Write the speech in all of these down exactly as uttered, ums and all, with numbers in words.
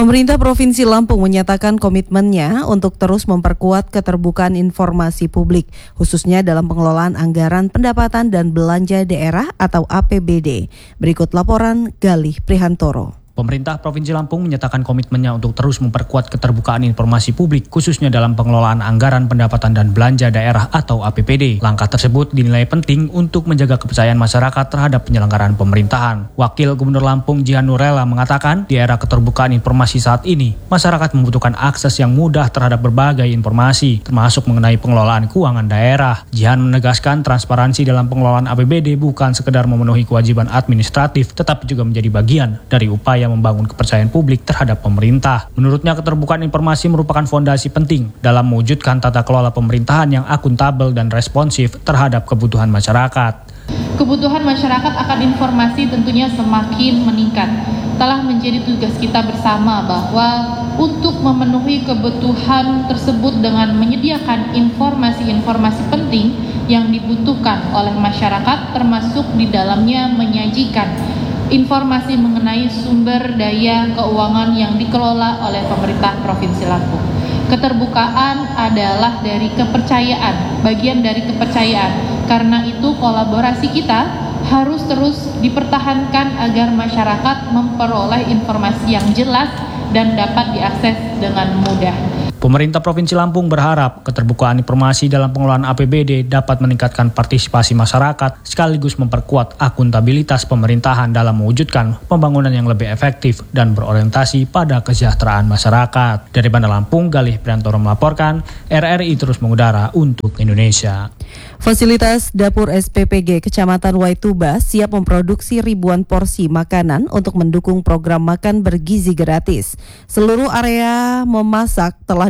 Pemerintah Provinsi Lampung menyatakan komitmennya untuk terus memperkuat keterbukaan informasi publik, khususnya dalam pengelolaan anggaran pendapatan dan belanja daerah atau A P B D. Berikut laporan Galih Prihantoro. Pemerintah Provinsi Lampung menyatakan komitmennya untuk terus memperkuat keterbukaan informasi publik, khususnya dalam pengelolaan anggaran pendapatan dan belanja daerah atau A P B D. Langkah tersebut dinilai penting untuk menjaga kepercayaan masyarakat terhadap penyelenggaraan pemerintahan. Wakil Gubernur Lampung Jihan Nurella mengatakan, di era keterbukaan informasi saat ini, masyarakat membutuhkan akses yang mudah terhadap berbagai informasi, termasuk mengenai pengelolaan keuangan daerah. Jihan menegaskan transparansi dalam pengelolaan A P B D bukan sekedar memenuhi kewajiban administratif, tetapi juga menjadi bagian dari upaya membangun kepercayaan publik terhadap pemerintah. Menurutnya, keterbukaan informasi merupakan fondasi penting dalam mewujudkan tata kelola pemerintahan yang akuntabel dan responsif terhadap kebutuhan masyarakat. Kebutuhan masyarakat akan informasi tentunya semakin meningkat. Telah menjadi tugas kita bersama bahwa untuk memenuhi kebutuhan tersebut dengan menyediakan informasi-informasi penting yang dibutuhkan oleh masyarakat, termasuk di dalamnya menyajikan informasi mengenai sumber daya keuangan yang dikelola oleh pemerintah Provinsi Lampung. Keterbukaan adalah dari kepercayaan, bagian dari kepercayaan. Karena itu kolaborasi kita harus terus dipertahankan agar masyarakat memperoleh informasi yang jelas dan dapat diakses dengan mudah. Pemerintah Provinsi Lampung berharap keterbukaan informasi dalam pengelolaan A P B D dapat meningkatkan partisipasi masyarakat sekaligus memperkuat akuntabilitas pemerintahan dalam mewujudkan pembangunan yang lebih efektif dan berorientasi pada kesejahteraan masyarakat. Dari Bandar Lampung, Galih Prihantoro melaporkan, R R I terus mengudara untuk Indonesia. Fasilitas Dapur S P P G Kecamatan Waituba siap memproduksi ribuan porsi makanan untuk mendukung program makan bergizi gratis. Seluruh area memasak telah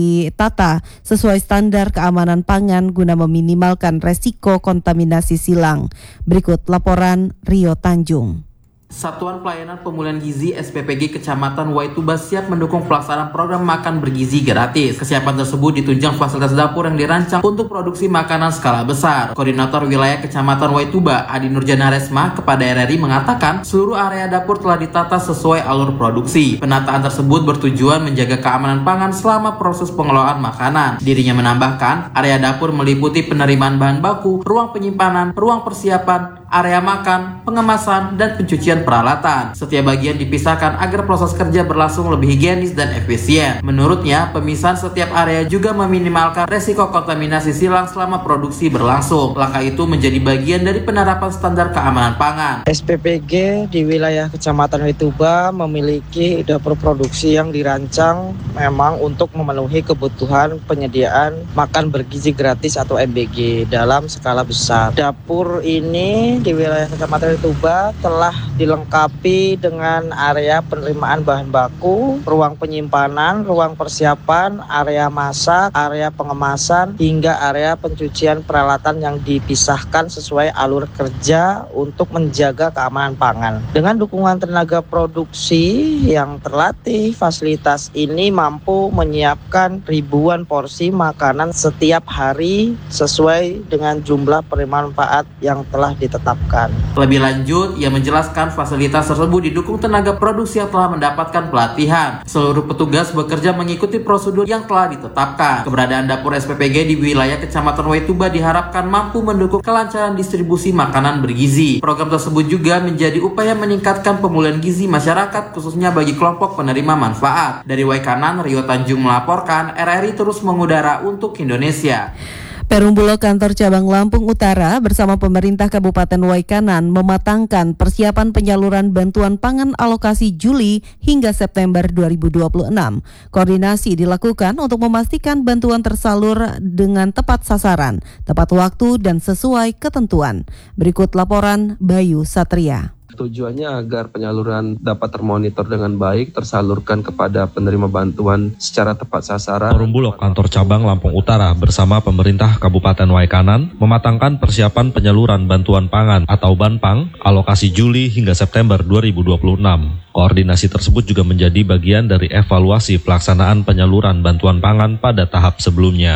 ditata sesuai standar keamanan pangan guna meminimalkan resiko kontaminasi silang. Berikut laporan Rio Tanjung. Satuan Pelayanan Pemulihan Gizi S P P G Kecamatan Waituba siap mendukung pelaksanaan program makan bergizi gratis. Kesiapan tersebut ditunjang fasilitas dapur yang dirancang untuk produksi makanan skala besar. Koordinator Wilayah Kecamatan Waituba, Adi Nurjana Resma, kepada R R I mengatakan seluruh area dapur telah ditata sesuai alur produksi. Penataan tersebut bertujuan menjaga keamanan pangan selama proses pengelolaan makanan. Dirinya menambahkan, area dapur meliputi penerimaan bahan baku, ruang penyimpanan, ruang persiapan, area makan, pengemasan, dan pencucian peralatan. Setiap bagian dipisahkan agar proses kerja berlangsung lebih higienis dan efisien. Menurutnya, pemisahan setiap area juga meminimalkan resiko kontaminasi silang selama produksi berlangsung. Langkah itu menjadi bagian dari penerapan standar keamanan pangan. S P P G di wilayah Kecamatan Waituba memiliki dapur produksi yang dirancang memang untuk memenuhi kebutuhan penyediaan makan bergizi gratis atau M B G dalam skala besar. Dapur ini di wilayah Kecamatan Waituba telah dilengkapi dengan area penerimaan bahan baku, ruang penyimpanan, ruang persiapan, area masak, area pengemasan, hingga area pencucian peralatan yang dipisahkan sesuai alur kerja untuk menjaga keamanan pangan. Dengan dukungan tenaga produksi yang terlatih, fasilitas ini mampu menyiapkan ribuan porsi makanan setiap hari sesuai dengan jumlah penerimaan manfaat yang telah ditetapkan. Lebih lanjut, ia menjelaskan fasilitas tersebut didukung tenaga produksi yang telah mendapatkan pelatihan. Seluruh petugas bekerja mengikuti prosedur yang telah ditetapkan. Keberadaan dapur S P P G di wilayah Kecamatan Waituba diharapkan mampu mendukung kelancaran distribusi makanan bergizi. Program tersebut juga menjadi upaya meningkatkan pemulihan gizi masyarakat, khususnya bagi kelompok penerima manfaat. Dari Waikanan, Rio Tanjung melaporkan, R R I terus mengudara untuk Indonesia. Perum Bulog Kantor Cabang Lampung Utara bersama pemerintah Kabupaten Waikanan mematangkan persiapan penyaluran bantuan pangan alokasi Juli hingga September dua ribu dua puluh enam. Koordinasi dilakukan untuk memastikan bantuan tersalur dengan tepat sasaran, tepat waktu, dan sesuai ketentuan. Berikut laporan Bayu Satria. Tujuannya agar penyaluran dapat termonitor dengan baik, tersalurkan kepada penerima bantuan secara tepat sasaran. Perum Bulog Kantor Cabang Lampung Utara bersama pemerintah Kabupaten Waikanan mematangkan persiapan penyaluran bantuan pangan atau Banpang alokasi Juli hingga September dua ribu dua puluh enam. Koordinasi tersebut juga menjadi bagian dari evaluasi pelaksanaan penyaluran bantuan pangan pada tahap sebelumnya.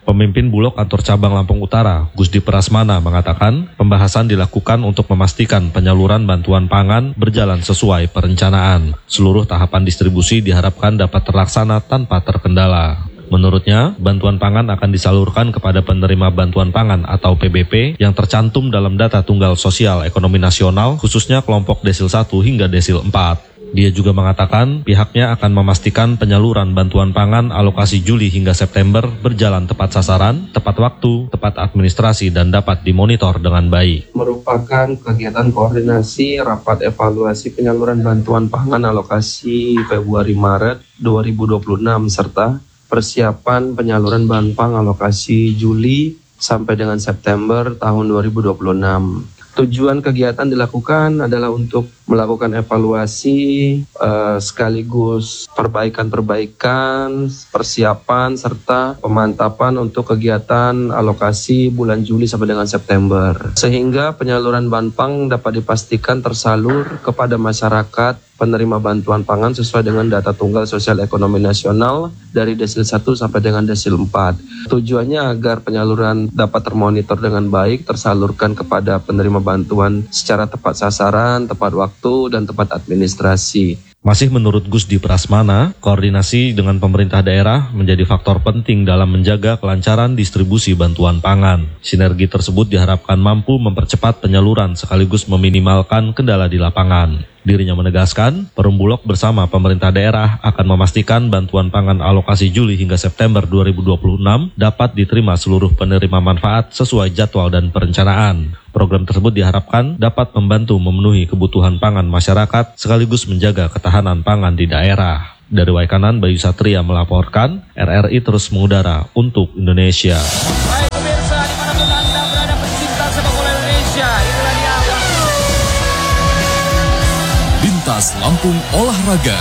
Pemimpin Bulog Kantor Cabang Lampung Utara, Gusdi Prasmana, mengatakan pembahasan dilakukan untuk memastikan penyaluran bantuan pangan berjalan sesuai perencanaan. Seluruh tahapan distribusi diharapkan dapat terlaksana tanpa terkendala. Menurutnya, bantuan pangan akan disalurkan kepada penerima bantuan pangan atau P B P yang tercantum dalam data tunggal sosial ekonomi nasional, khususnya kelompok desil satu hingga desil empat. Dia juga mengatakan pihaknya akan memastikan penyaluran bantuan pangan alokasi Juli hingga September berjalan tepat sasaran, tepat waktu, tepat administrasi, dan dapat dimonitor dengan baik. Merupakan kegiatan koordinasi rapat evaluasi penyaluran bantuan pangan alokasi Februari Maret dua ribu dua puluh enam serta persiapan penyaluran bahan pangan alokasi Juli sampai dengan September tahun dua ribu dua puluh enam. Tujuan kegiatan dilakukan adalah untuk melakukan evaluasi eh, sekaligus perbaikan-perbaikan, persiapan, serta pemantapan untuk kegiatan alokasi bulan Juli sampai dengan September. Sehingga penyaluran bahan pangan dapat dipastikan tersalur kepada masyarakat penerima bantuan pangan sesuai dengan data tunggal sosial ekonomi nasional dari desil satu sampai dengan desil empat. Tujuannya agar penyaluran dapat termonitor dengan baik, tersalurkan kepada penerima bantuan secara tepat sasaran, tepat waktu, dan tepat administrasi. Masih menurut Gusdi Prasmana, koordinasi dengan pemerintah daerah menjadi faktor penting dalam menjaga kelancaran distribusi bantuan pangan. Sinergi tersebut diharapkan mampu mempercepat penyaluran sekaligus meminimalkan kendala di lapangan. Dirinya menegaskan, Perum Bulog bersama pemerintah daerah akan memastikan bantuan pangan alokasi Juli hingga September dua ribu dua puluh enam dapat diterima seluruh penerima manfaat sesuai jadwal dan perencanaan. Program tersebut diharapkan dapat membantu memenuhi kebutuhan pangan masyarakat sekaligus menjaga ketahanan pangan di daerah. Dari Waikanan, Bayu Satria melaporkan, R R I terus mengudara untuk Indonesia. Baik pemirsa, dimanapun Anda berada pecinta sepak bola Indonesia, inilah dia Lintas Lampung Olahraga.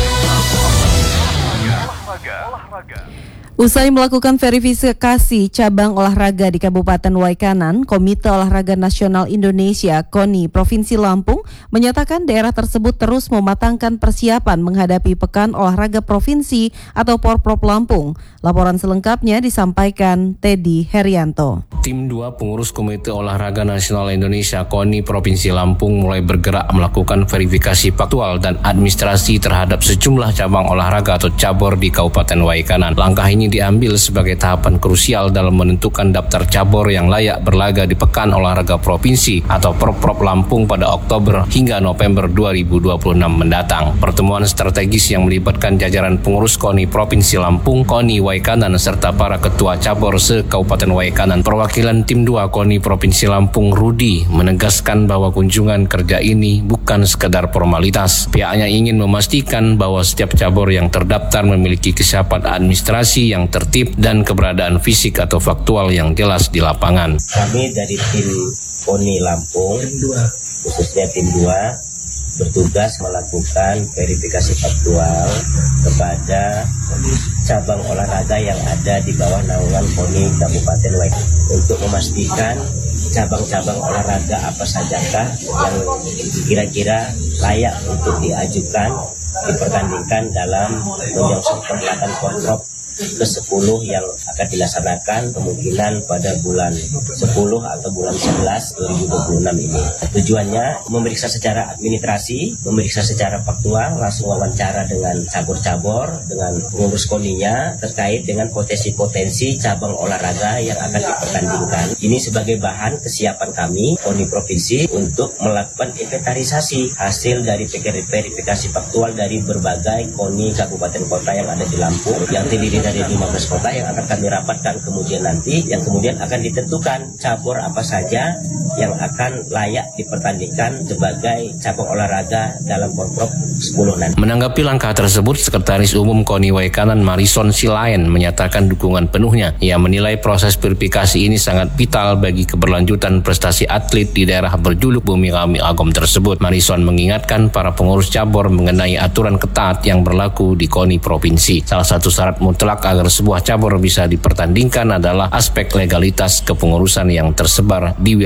Usai melakukan verifikasi cabang olahraga di Kabupaten Waikanan, Komite Olahraga Nasional Indonesia (KONI) Provinsi Lampung menyatakan daerah tersebut terus mematangkan persiapan menghadapi Pekan Olahraga Provinsi atau Porprov Lampung. Laporan selengkapnya disampaikan Teddy Herianto. Tim dua pengurus Komite Olahraga Nasional Indonesia (KONI) Provinsi Lampung mulai bergerak melakukan verifikasi faktual dan administrasi terhadap sejumlah cabang olahraga atau cabur di Kabupaten Waikanan. Langkah ini diambil sebagai tahapan krusial dalam menentukan daftar cabur yang layak berlaga di Pekan Olahraga Provinsi atau Porprov Lampung pada Oktober hingga November dua ribu dua puluh enam mendatang. Pertemuan strategis yang melibatkan jajaran pengurus KONI Provinsi Lampung, KONI Waikanan, serta para ketua cabur se-Kabupaten Waikanan. Perwakilan tim dua KONI Provinsi Lampung, Rudi, menegaskan bahwa kunjungan kerja ini bukan sekedar formalitas. Pihaknya ingin memastikan bahwa setiap cabur yang terdaftar memiliki kesiapan administrasi yang yang tertib dan keberadaan fisik atau faktual yang jelas di lapangan. Kami dari tim KONI Lampung, khususnya tim dua, bertugas melakukan verifikasi faktual kepada cabang olahraga yang ada di bawah naungan KONI Kabupaten Waikanan untuk memastikan cabang-cabang olahraga apa sajakah yang kira-kira layak untuk diajukan dipertandingkan dalam menyongsong perhelatan Porprov ke sepuluh yang akan dilaksanakan kemungkinan pada bulan sepuluh atau bulan sebelas dua ribu dua puluh enam ini. Tujuannya memeriksa secara administrasi, memeriksa secara faktual, langsung wawancara dengan cabur-cabur, dengan pengurus KONI-nya terkait dengan potensi-potensi cabang olahraga yang akan dipertandingkan. Ini sebagai bahan kesiapan kami KONI Provinsi untuk melakukan inventarisasi hasil dari verifikasi faktual dari berbagai KONI kabupaten kota yang ada di Lampung, yang terdiri dari lima belas kota yang akan kami rapatkan kemudian nanti, yang kemudian akan ditentukan cabur apa saja yang akan layak dipertandingkan sebagai cabang olahraga dalam Porprov sepuluh nanti. Menanggapi langkah tersebut, Sekretaris Umum KONI Waikanan Marison Silaen menyatakan dukungan penuhnya. Ia menilai proses verifikasi ini sangat vital bagi keberlanjutan prestasi atlet di daerah berjuluk Bumi Kami Agom tersebut. Marison mengingatkan para pengurus cabur mengenai aturan ketat yang berlaku di KONI Provinsi. Salah satu syarat mutlak agar sebuah cabur bisa dipertandingkan adalah aspek legalitas kepengurusan yang tersebar di wilayah Lampung.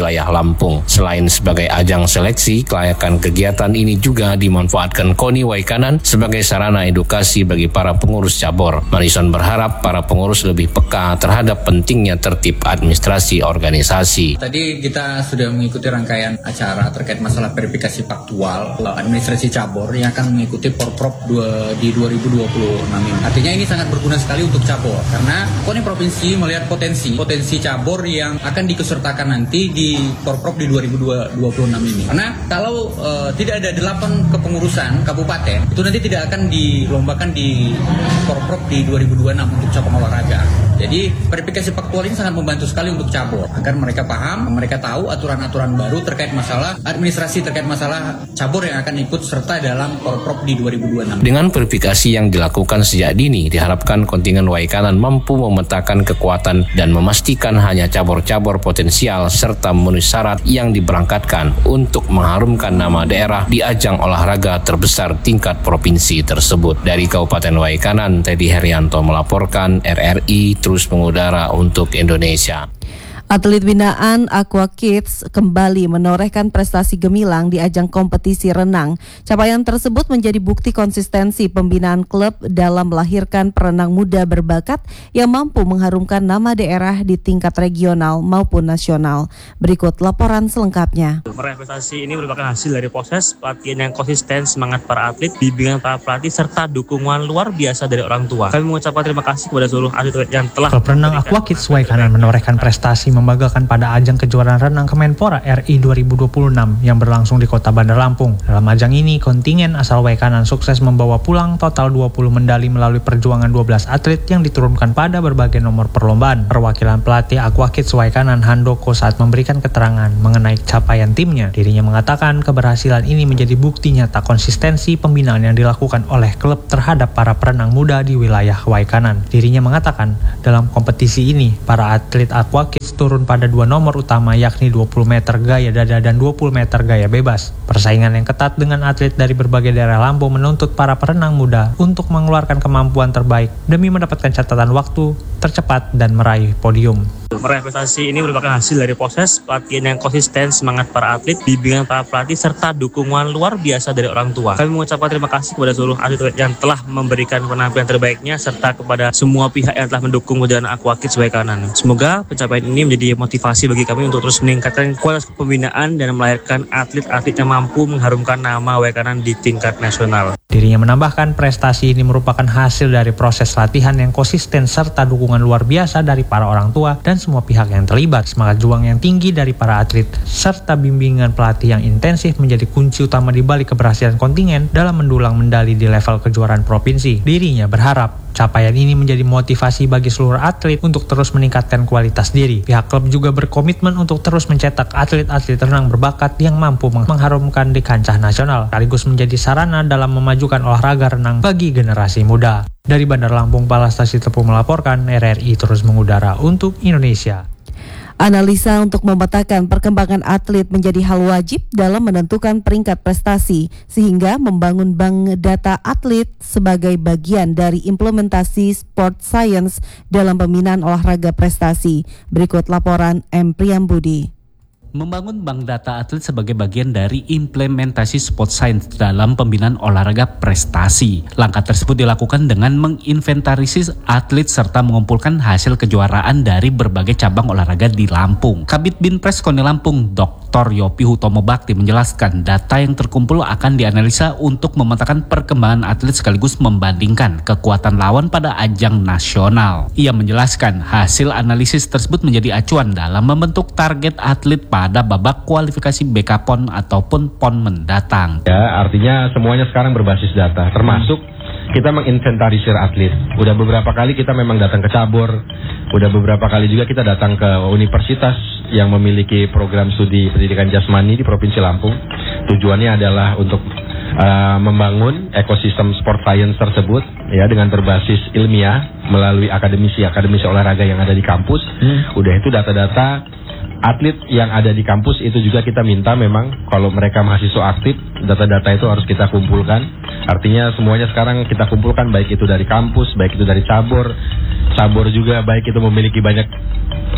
Lampung. Selain sebagai ajang seleksi, kelayakan kegiatan ini juga dimanfaatkan K O N I Waikanan sebagai sarana edukasi bagi para pengurus cabur. Marison berharap para pengurus lebih peka terhadap pentingnya tertib administrasi organisasi. Tadi kita sudah mengikuti rangkaian acara terkait masalah verifikasi faktual administrasi cabur yang akan mengikuti Porprov di dua ribu dua puluh enam ini. Artinya ini sangat berguna sekali untuk cabur karena K O N I Provinsi melihat potensi potensi cabur yang akan dikesertakan nanti di Porprov di dua ribu dua puluh enam ini. Karena kalau uh, tidak ada delapan kepengurusan kabupaten, itu nanti tidak akan dilombakan di Porprov di dua ribu dua puluh enam untuk cabang olahraga. Jadi verifikasi faktual ini sangat membantu sekali untuk cabur agar mereka paham, mereka tahu aturan-aturan baru terkait masalah administrasi terkait masalah cabur yang akan ikut serta dalam Porprov di dua ribu dua puluh enam. Dengan verifikasi yang dilakukan sejak dini, diharapkan kontingen Waikanan mampu memetakan kekuatan dan memastikan hanya cabur-cabur potensial serta memenuhi syarat yang diberangkatkan untuk mengharumkan nama daerah di ajang olahraga terbesar tingkat provinsi tersebut. Dari Kabupaten Waikanan, Teddy Herianto melaporkan, R R I terus mengudara untuk Indonesia. Atlet binaan Aqua Kids kembali menorehkan prestasi gemilang di ajang kompetisi renang. Capaian tersebut menjadi bukti konsistensi pembinaan klub dalam melahirkan perenang muda berbakat yang mampu mengharumkan nama daerah di tingkat regional maupun nasional. Berikut laporan selengkapnya. Meraih prestasi ini merupakan hasil dari proses pelatihan yang konsisten, semangat para atlet, bimbingan para pelatih, serta dukungan luar biasa dari orang tua. Kami mengucapkan terima kasih kepada seluruh atlet yang telah... Klub renang Aqua Kids Waikanan menorehkan prestasi membanggakan pada ajang kejuaraan renang Kemenpora R I dua ribu dua puluh enam yang berlangsung di Kota Bandar Lampung. Dalam ajang ini, kontingen asal Waikanan sukses membawa pulang total dua puluh medali melalui perjuangan dua belas atlet yang diturunkan pada berbagai nomor perlombaan. Perwakilan pelatih Aqua Kids Waikanan Handoko saat memberikan keterangan mengenai capaian timnya. Dirinya mengatakan keberhasilan ini menjadi bukti nyata konsistensi pembinaan yang dilakukan oleh klub terhadap para perenang muda di wilayah Waikanan. Dirinya mengatakan dalam kompetisi ini, para atlet Aqua Kids turun pada dua nomor utama, yakni dua puluh meter gaya dada dan dua puluh meter gaya bebas. Persaingan yang ketat dengan atlet dari berbagai daerah Lampung menuntut para perenang muda untuk mengeluarkan kemampuan terbaik demi mendapatkan catatan waktu tercepat dan meraih podium. Meraih prestasi ini merupakan hasil dari proses pelatihan yang konsisten, semangat para atlet, bimbingan para pelatih, serta dukungan luar biasa dari orang tua. Kami mengucapkan terima kasih kepada seluruh atlet yang telah memberikan penampilan terbaiknya, serta kepada semua pihak yang telah mendukung kejuaraan Aqua Kids Waikanan. Semoga pencapaian ini menjadi motivasi bagi kami untuk terus meningkatkan kualitas pembinaan dan melahirkan atlet-atlet yang mampu mengharumkan nama Waikanan di tingkat nasional. Dirinya menambahkan prestasi ini merupakan hasil dari proses latihan yang konsisten serta dukungan luar biasa dari para orang tua dan semua pihak yang terlibat. Semangat juang yang tinggi dari para atlet serta bimbingan pelatih yang intensif menjadi kunci utama di balik keberhasilan kontingen dalam mendulang medali di level kejuaraan provinsi. Dirinya berharap capaian ini menjadi motivasi bagi seluruh atlet untuk terus meningkatkan kualitas diri. Pihak klub juga berkomitmen untuk terus mencetak atlet-atlet renang berbakat yang mampu mengharumkan di kancah nasional, sekaligus menjadi sarana dalam memajukan olahraga renang bagi generasi muda. Dari Bandar Lampung, Palastasi Tepu melaporkan, R R I terus mengudara untuk Indonesia. Analisa untuk memetakan perkembangan atlet menjadi hal wajib dalam menentukan peringkat prestasi, sehingga membangun bank data atlet sebagai bagian dari implementasi sport science dalam pembinaan olahraga prestasi. Berikut laporan M. Priyambudi. Membangun bank data atlet sebagai bagian dari implementasi sport science dalam pembinaan olahraga prestasi. Langkah tersebut dilakukan dengan menginventarisir atlet serta mengumpulkan hasil kejuaraan dari berbagai cabang olahraga di Lampung. Kabid Binpres K O N I Lampung, Doktor Yopi Hutomo Bakti menjelaskan data yang terkumpul akan dianalisa untuk memetakan perkembangan atlet sekaligus membandingkan kekuatan lawan pada ajang nasional. Ia menjelaskan hasil analisis tersebut menjadi acuan dalam membentuk target atlet pada babak kualifikasi B K P O N ataupun P O N mendatang. Ya, artinya semuanya sekarang berbasis data, termasuk kita menginventarisir atlet. Udah beberapa kali kita memang datang ke cabur, udah beberapa kali juga kita datang ke universitas yang memiliki program studi pendidikan jasmani di Provinsi Lampung. Tujuannya adalah untuk uh, membangun ekosistem sport science tersebut ya dengan berbasis ilmiah melalui akademisi-akademisi olahraga yang ada di kampus. Hmm. Udah itu data-data atlet yang ada di kampus itu juga kita minta memang kalau mereka mahasiswa aktif, data-data itu harus kita kumpulkan. Artinya semuanya sekarang kita kumpulkan, baik itu dari kampus, baik itu dari cabur, cabur juga baik itu memiliki banyak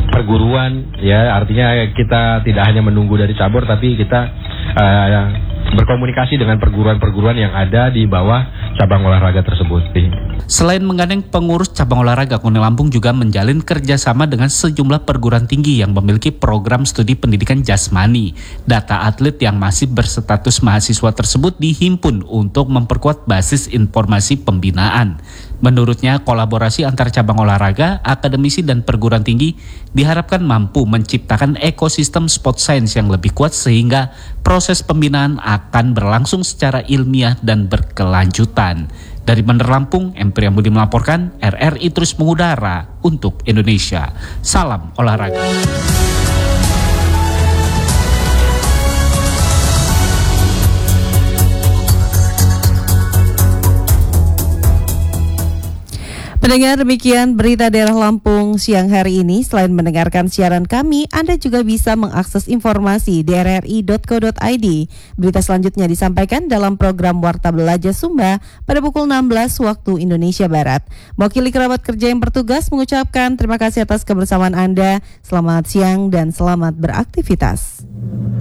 perguruan, ya artinya kita tidak hanya menunggu dari cabur, tapi kita uh, berkomunikasi dengan perguruan-perguruan yang ada di bawah cabang olahraga tersebut. Selain menggandeng pengurus cabang olahraga, KONI Lampung juga menjalin kerjasama dengan sejumlah perguruan tinggi yang memiliki program studi pendidikan jasmani. Data atlet yang masih berstatus mahasiswa tersebut dihimpun untuk memperkuat basis informasi pembinaan. Menurutnya, kolaborasi antar cabang olahraga, akademisi, dan perguruan tinggi diharapkan mampu menciptakan ekosistem sport science yang lebih kuat sehingga proses pembinaan akan berlangsung secara ilmiah dan berkelanjutan. Dari Bandar Lampung, M. Priyambudi melaporkan, R R I terus mengudara untuk Indonesia. Salam olahraga. Pendengar, demikian berita daerah Lampung siang hari ini. Selain mendengarkan siaran kami, Anda juga bisa mengakses informasi di r r i dot co dot i d. Berita selanjutnya disampaikan dalam program Warta Belajar Sumba pada pukul enam belas waktu Indonesia Barat. Mewakili kerabat kerja yang bertugas mengucapkan terima kasih atas kebersamaan Anda. Selamat siang dan selamat beraktivitas.